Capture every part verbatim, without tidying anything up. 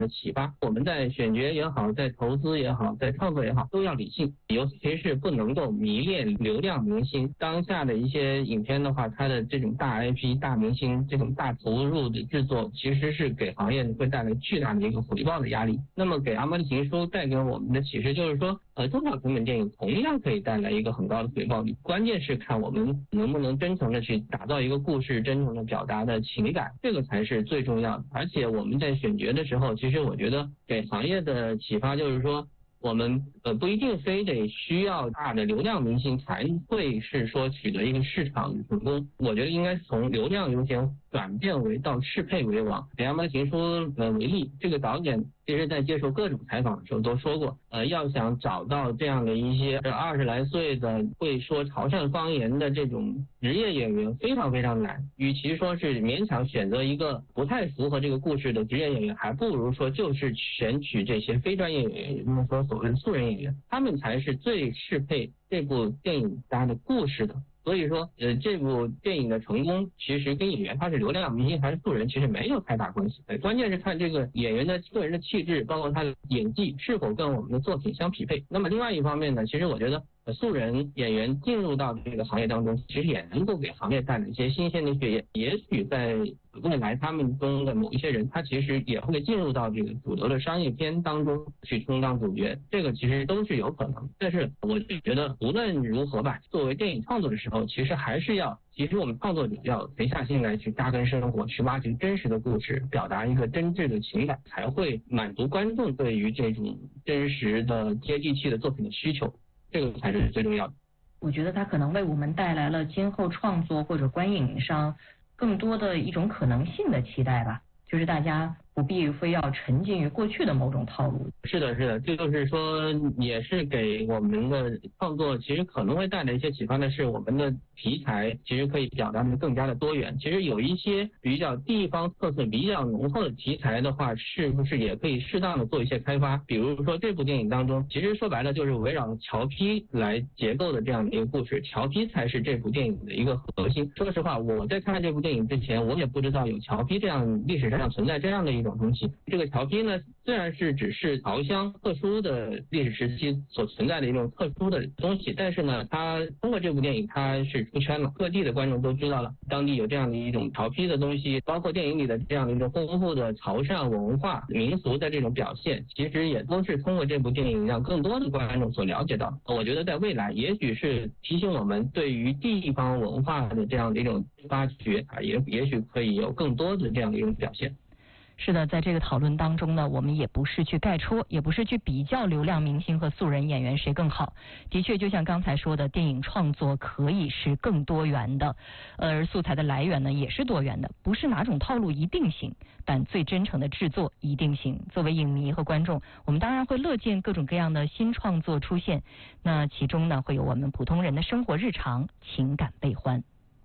的启发。我们在选角也好，在投资也好，在创作也好，都要理性，尤其是不能够迷恋流量明星。当下的一些影片的话，它的这种大 I P、大明星这种大投入的制作，其实是给行业会带来巨大的一个回报的压力。那么给《阿妈的情书》带给我们的启示就是说，呃，中小成本电影同样可以带来一个很高的回报率，关键是看我们能不能真诚的去打造一个故事，真诚的表达的情感，这个才是最重要的。而且我们在选角的时候，其实我觉得给行业的启发就是说，我们呃不一定非得需要大的流量明星才会是说取得一个市场成功，我觉得应该是从流量优先转变为到适配为王。以《阿妈的情书》呃为例，这个导演其实在接受各种采访的时候都说过，呃，要想找到这样的一些二十来岁的会说潮汕方言的这种职业演员非常非常难，与其说是勉强选择一个不太符合这个故事的职业演员，还不如说就是选取这些非专业演员，就是说所谓的素人演员，他们才是最适配这部电影它的故事的。所以说，呃，这部电影的成功其实跟演员他是流量明星还是素人其实没有太大关系，关键是看这个演员的个人的气质，包括他的演技是否跟我们的作品相匹配。那么另外一方面呢，其实我觉得素人演员进入到这个行业当中，其实也能够给行业带来一些新鲜的血液。也许在未来他们中的某一些人，他其实也会进入到这个主流的商业片当中去充当主角，这个其实都是有可能。但是我就觉得无论如何吧，作为电影创作的时候，其实还是要，其实我们创作者要沉下心来去扎根生活，去挖掘真实的故事，表达一个真挚的情感，才会满足观众对于这种真实的接地气的作品的需求。这个才是最重要的。 我觉得它可能为我们带来了今后创作或者观影上更多的一种可能性的期待吧，就是大家不必非要沉浸于过去的某种套路。 是的，是的，这就是说，也是给我们的创作其实可能会带来一些启发的是，我们的题材其实可以表达的更加的多元。其实有一些比较地方特色比较浓厚的题材的话，是不是也可以适当的做一些开发？比如说这部电影当中，其实说白了就是围绕桥批来结构的这样的一个故事，桥批才是这部电影的一个核心。说实话，我在看这部电影之前，我也不知道有桥批这样历史上存在这样的一种东西。这个桥批呢，虽然是只是潮乡特殊的历史时期所存在的一种特殊的东西，但是呢，它通过这部电影它是出圈了，各地的观众都知道了当地有这样的一种潮批的东西，包括电影里的这样的一种丰富的潮汕文化民俗的这种表现，其实也都是通过这部电影让更多的观众所了解到。我觉得在未来也许是提醒我们对于地方文化的这样的一种发掘啊，也也许可以有更多的这样的一种表现。 是的，在这个讨论当中呢，我们也不是去概戳，也不是去比较流量明星和素人演员谁更好。的确，就像刚才说的，电影创作可以是更多元的，而素材的来源呢也是多元的，不是哪种套路一定行，但最真诚的制作一定行。作为影迷和观众，我们当然会乐见各种各样的新创作出现，那其中呢会有我们普通人的生活日常情感悲欢。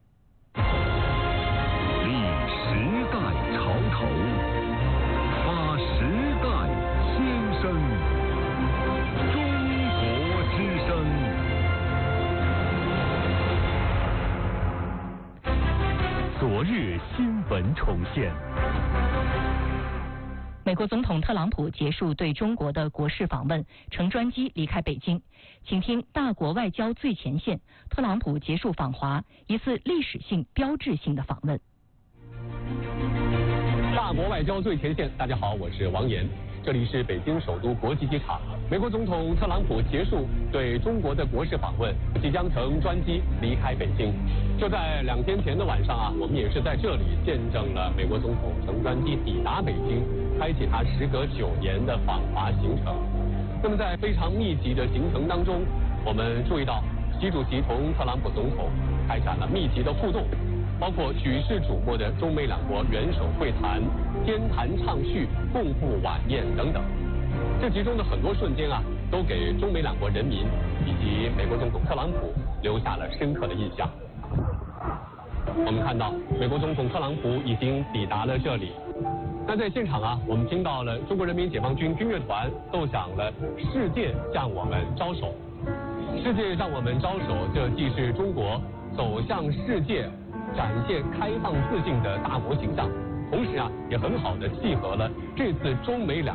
历时代潮头，发时代先声，中国之声。昨日新闻重现。 美国总统特朗普结束对中国的国事访问，乘专机离开北京。请听大国外交最前线，特朗普结束访华，一次历史性标志性的访问。 大国外交最前线，大家好，我是王岩，这里是北京首都国际机场。美国总统特朗普结束对中国的国事访问，即将乘专机离开北京。就在两天前的晚上啊，我们也是在这里见证了美国总统乘专机抵达北京，开启他时隔九年的访华行程。那么在非常密集的行程当中，我们注意到习主席同特朗普总统开展了密集的互动，包括举世瞩目的中美两国元首会谈、兼谈畅叙、共赴晚宴等等。这其中的很多瞬间啊，都给中美两国人民以及美国总统特朗普留下了深刻的印象。我们看到美国总统特朗普已经抵达了这里。那在现场啊，我们听到了中国人民解放军军乐团奏响了《世界向我们招手》。世界向我们招手，这既是中国走向世界、展现开放自信的大国形象， 同时啊，也很好的契合了这次中美两